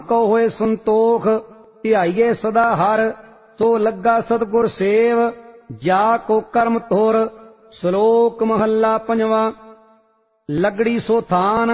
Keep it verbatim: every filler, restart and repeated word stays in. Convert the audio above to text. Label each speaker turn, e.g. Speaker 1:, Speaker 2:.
Speaker 1: को होए संतोख, ध्याइए सदा हर, तो लग्गा सतगुर सेव, जाको कर्म तोर। श्लोक महला पंजवा। लगड़ी सो थान